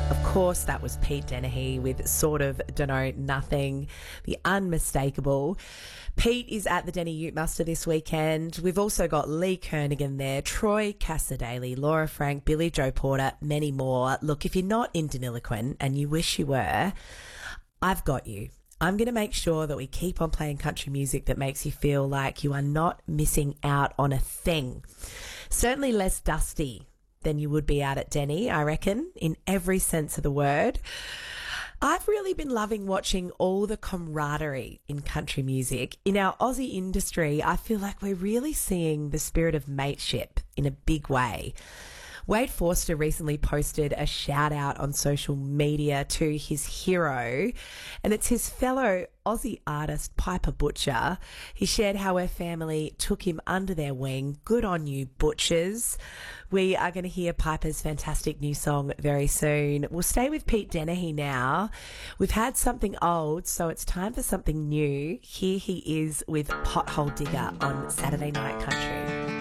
Of course, that was Pete Dennehy with Sort of Dunno Nothing, the unmistakable. Pete is at the Denny Ute Muster this weekend. We've also got Lee Kernaghan there, Troy Cassar-Daley, Laura Frank, Billy Joe Porter, many more. Look, if you're not in Deniliquin and you wish you were, I've got you. I'm going to make sure that we keep on playing country music that makes you feel like you are not missing out on a thing. Certainly less dusty than you would be out at Denny, I reckon, in every sense of the word. I've really been loving watching all the camaraderie in country music. In our Aussie industry, I feel like we're really seeing the spirit of mateship in a big way. Wade Forster recently posted a shout out on social media to his hero, and it's his fellow Aussie artist Piper Butcher. He shared how her family took him under their wing. Good on you, Butchers. We are going to hear Piper's fantastic new song very soon. We'll stay with Pete Dennehy now. We've had something old, so it's time for something new. Here he is with Pothole Digger on Saturday Night Country.